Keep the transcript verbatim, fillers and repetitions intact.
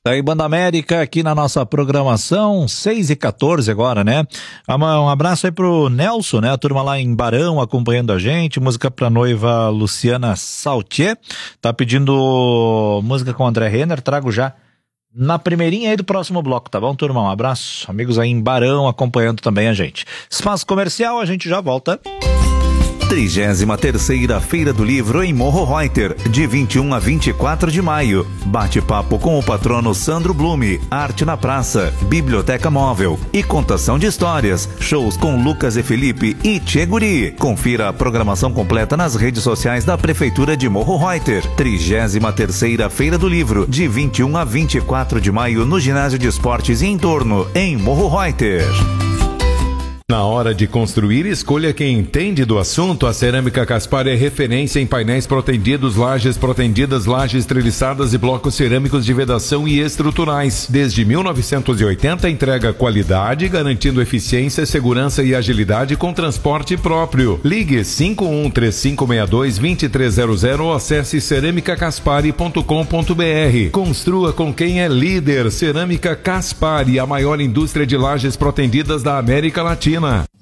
Tá aí, Banda América, aqui na nossa programação, seis e quatorze agora, né? Um abraço aí pro Nelson, né? A turma lá em Barão acompanhando a gente, música pra noiva Luciana Saltier, tá pedindo música com o André Renner, trago já na primeirinha aí do próximo bloco, tá bom, turma? Um abraço, amigos aí em Barão acompanhando também a gente. Espaço comercial, a gente já volta. trigésima terceira Feira do Livro em Morro Reuter, de vinte e um a vinte e quatro de maio. Bate-papo com o patrono Sandro Blume, arte na praça, biblioteca móvel e contação de histórias. Shows com Lucas e Felipe e Tchê Guri. Confira a programação completa nas redes sociais da Prefeitura de Morro Reuter. trigésima terceira Feira do Livro, de vinte e um a vinte e quatro de maio, no Ginásio de Esportes e Entorno, em Morro Reuter. Na hora de construir, escolha quem entende do assunto. A Cerâmica Caspar é referência em painéis protendidos, lajes protendidas, lajes treliçadas e blocos cerâmicos de vedação e estruturais. Desde mil novecentos e oitenta, entrega qualidade, garantindo eficiência, segurança e agilidade com transporte próprio. Ligue cinco um três cinco seis dois dois três zero zero ou acesse cerâmica caspari ponto com ponto br. Construa com quem é líder. Cerâmica Caspari, a maior indústria de lajes protendidas da América Latina.